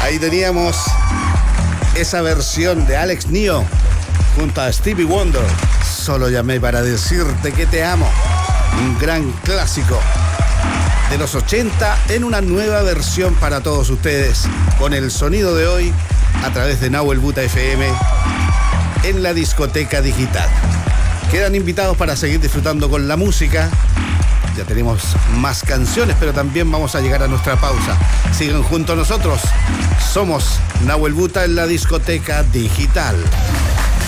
Ahí teníamos esa versión de Alex Neo junto a Stevie Wonder. Solo llamé para decirte que te amo. Un gran clásico de los 80 en una nueva versión para todos ustedes, con el sonido de hoy a través de Nahuel Buta FM en la discoteca digital. Quedan invitados para seguir disfrutando con la música. Ya tenemos más canciones, pero también vamos a llegar a nuestra pausa. Sigan junto a nosotros. Somos Nahuel Buta en la discoteca digital.